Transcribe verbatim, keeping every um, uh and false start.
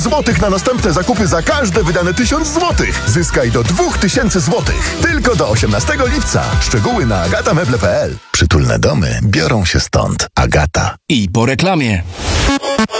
złotych na następne zakupy za każde wydane tysiąc złotych. Zyskaj do dwóch tysięcy złotych. Tylko do osiemnastego lipca. Szczegóły na agatameble kropka p l. Przytulne domy biorą się stąd. Agata. I po reklamie.